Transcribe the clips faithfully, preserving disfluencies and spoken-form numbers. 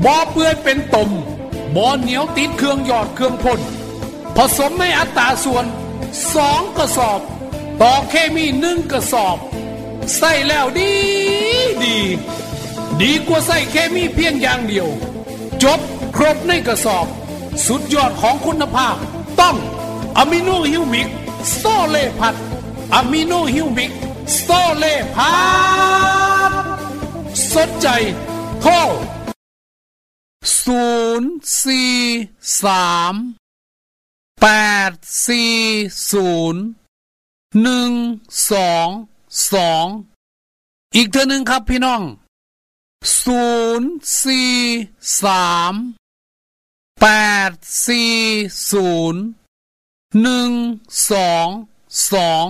บ่เปื่อยเป็นตมบ่เหนียวติดเครื่องยอดเครื่องพ่นผสมในอัตราส่วนสองกระสอบต่อเคมีหนึ่งกระสอบใส่แล้วดีดีดีกว่าใส่เคมีเพียงอย่างเดียวจบครบในกระสอบสุดยอดของคุณภาพต้องอะมิโนฮิวมิกโซเลพัดอะมิโนฮิวมิกโซเลพัดสนใจโทรศูนย์สี่สามแปดสี่ศูนย์หนึ่งสองสองอีกเท่านึงครับพี่น้องศูนย์สี่สามแปดสี่ศูนย์หนึ่งสองสอง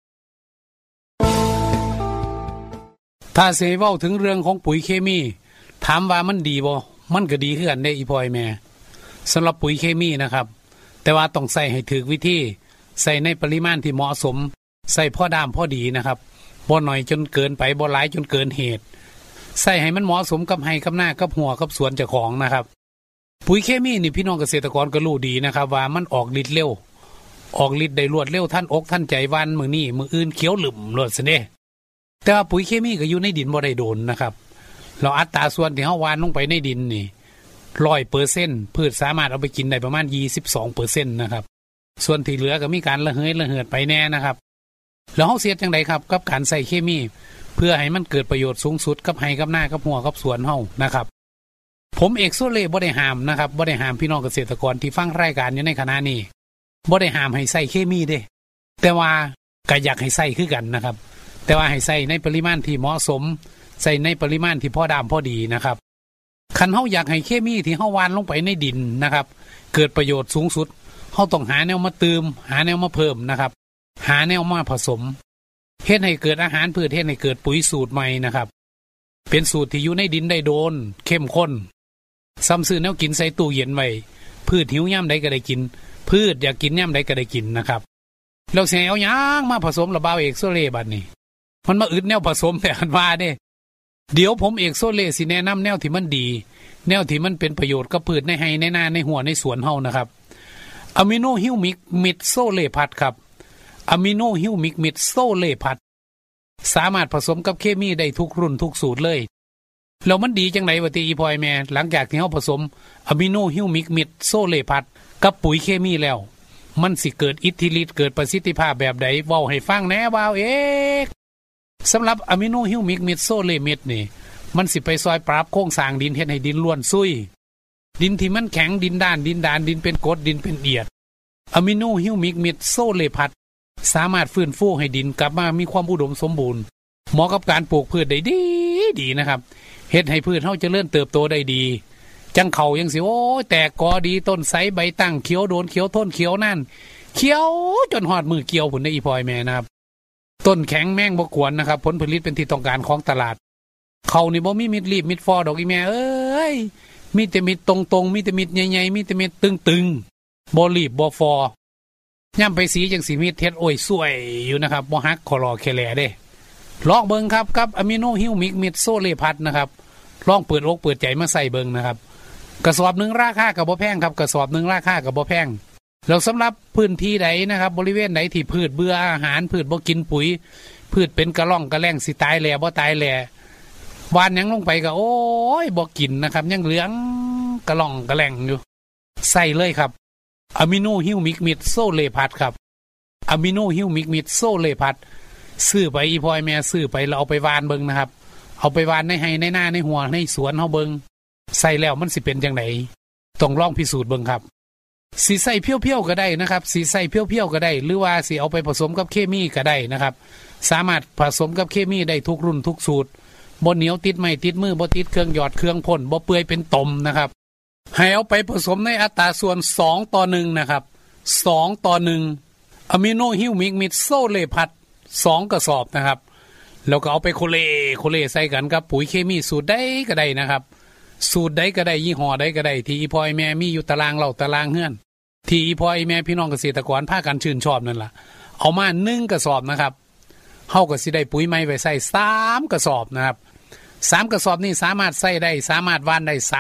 ถ้าเสเว้าถึงเรื่องของปุ๋ยเคมีถามว่ามันดีบ่มันก็ดีคือกันได้อีพ่อยแม่สำหรับปุ๋ยเคมีนะครับแต่ว่าต้องใส่ให้ถูกวิธีใส่ในปริมาณที่เหมาะสมใส่พอดามพอดีนะครับบ่น้อยจนเกินไปบ่หลายจนเกินเหตุใส่ให้มันเหมาะสมกับให้กับหน้ากับหัวกับสวนเจ้าของนะครับปุ๋ยเคมีนี่พี่น้องเกษตรกรก็รู้ดีนะครับว่ามันออกฤทธิ์เร็วออกฤทธิ์ได้รวดเร็วท่านอกท่านใจวันมื้อนี้มื้ออื่นเขียวหลึ่มโลดซะเด้แต่ว่าปุ๋ยเคมีก็อยู่ในดินบ่ได้โดนนะครับเราอัตราส่วนที่เฮาหว่านลงไปในดินนี่ ร้อยเปอร์เซ็นต์ พืชสามารถเอาไปกินได้ประมาณ ยี่สิบสองเปอร์เซ็นต์ นะครับส่วนที่เหลือก็มีการระเหยระเหิดไปแน่นะครับแล้วเฮาเสียจังไดครับกับการใส่เคมีเพื่อให้มันเกิดประโยชน์สูงสุดกับให้กับหน้ากับหัวกับสวนเฮานะครับผมเอกโซเล่บ่ได้ห้ามนะครับบ่ได้ห้ามพี่น้องเกษตรกรที่ฟังรายการอยู่ในขณะนี้บ่ได้ห้ามให้ใส่เคมีเด้แต่ว่าก็อยากให้ใส่คือกันนะครับแต่ว่าให้ใส่ในปริมาณที่เหมาะสมใส่ในปริมาณที่พอดามพอดีนะครับคันเฮาอยากให้เคมีที่เฮาหว่านลงไปในดินนะครับเกิดประโยชน์สูงสุดเฮาต้องหาแนวมาเติมหาแนวมาเพิ่มนะครับหาแนวมาผสมเฮ็ดให้เกิดอาหารพืชเฮ็ดให้เกิดปุ๋ยสูตรใหม่นะครับเป็นสูตรที่อยู่ในดินได้โดนเข้มข้นซ้ำซื้อแนวกินใส่ตู้เย็นไว้พืชหิวยามใดก็ได้กินพืชอยากกินยามใดก็ได้กินนะครับแล้วสิเอาหยังมาผสมระบาวเอกโซเล่บัดนี้มันมาอึดแนวผสมแต่อันว่าเด้เดี๋ยวผมเอกโซเล่สิแนะนำแนวที่มันดีแนวที่มันเป็นประโยชน์กับพืชในไร่ในนาในหัวในสวนเฮานะครับอะมิโนฮิวมิกมิดโซเล่พัดครับอะมิโนฮิวมิกมิดโซเล่พัดสามารถผสมกับเคมีได้ทุกรุ่นทุกสูตรเลยแล้วมันดีจังได๋วะติอีพอยแม่หลังจากที่เฮาผสมอะมิโนฮิวมิกมิดโซเล่พัดกับปุ๋ยเคมีแล้วมันสิเกิดอิทธิฤทธิ์เกิดประสิทธิภาพแบบใดเว้าให้ฟังแหน่บ่าวเอกสำหรับอะมิโนฮิวมิกมิดโซเลมิดนี่มันสิไปซอยปรับโครงสร้างดินเฮ็ดให้ดินล้วนซุยดินที่มันแข็งดินด้านดินดานดินเป็นกรดดินเป็นเอียดอะมิโนฮิวมิกมิดโซเลพัดสามารถฟื้นฟูให้ดินกลับมามีความอุดมสมบูรณ์เหมาะกับการปลูกพืชได้ดีดีนะครับเฮ็ดให้พืชเฮาเจริญเติบโตได้ดีจังเขายังสิโอ้แตกกอดีต้นไสใบตั้งเขียวโดนเขียวต้นเขียวนั่นเขียวจนฮอดมือเกี่ยวผลได้อีพอยแม่นะครับต้นแข็งแมงบ่กวนนะครับผลผลิตเป็นที่ต้องการของตลาดเขานี่บ่มีมิดรีบมิดฟอดอกอีแม่เอ้ยมีแต่มิดตรงๆมีแต่มิดใหญ่ๆมีแต่มิดตึงๆบ่รีบบ่ฟอย่ำไปสีจังสิมิดเฮ็ดโอ้ยสวยอยู่นะครับบ่ฮักขอรอแค่แลเด้ลองเบิ่งครับกับอะมิโนฮิวมิกมิดโซเลพัดนะครับลองเปิดอกเปิดใจมาใส่เบิ่งนะครับกระสอบนึงราคาก็บ่แพงครับกระสอบนึงราคาก็บ่แพงแล้วสำหรับพื้นที่ใดนะครับบริเวณไหนที่พืชเบื่ออาหารพืชบ่กินปุ๋ยพืชเป็นกระล่องกระแล่งสิตายแหล่บ่ตายแหล่หว่านหยังลงไปก็โอ้ยบ่กินนะครับยังเหลืองกระล่องกระแล่งอยู่ใส่เลยครับอะมิโนฮิวมิกมิดโซเลพัดครับอะมิโนฮิวมิกมิดโซเลพัดซื้อไปอีพอยแม่ซื้อไปแล้วเอาไปหว่านเบิ่งนะครับเอาไปหว่านในไร่ในนาในหัวในสวนเฮาเบิ่งใส่แล้วมันสิเป็นจังได๋ต้องลองพิสูจน์เบิ่งครับสีใส่เพี้ยวๆก็ได้นะครับสีใส่เพี้ยวๆก็ได้หรือว่าสีเอาไปผสมกับเคมีก็ได้นะครับสามารถผสมกับเคมีได้ทุกรุ่นทุกสูตรบ่เหนียวติดไม้ติดมือบ่ติดเครื่องหยอดเครื่องพ่นบ่เปื่อยเป็นตมนะครับให้เอาไปผสมในอัตราส่วนสองต่อหนึ่งนะครับสองต่อหนึ่งอะมิโนฮิวมิกมิดโซเลพัดสองกระสอบนะครับแล้วก็เอาไปโคเลโคเลใส่กันกับปุ๋ยเคมีสูตรใดก็ได้นะครับสูตรใดก็ได้ยี่ห้อใดก็ได้ที่อีพ่อแม่มีอยู่ตารางเล่าตารางเฮือนที่อีพ่อแม่พี่น้องเกษตรกรพากันชื่นชอบนั่นล่ะเอามาหนึ่งกระสอบนะครับเฮาก็สิได้ปุ๋ยใหม่ไว้ใส่สามกระสอบนะครับสามกระสอบนี่สามารถใส่ได้สามารถหว่านได้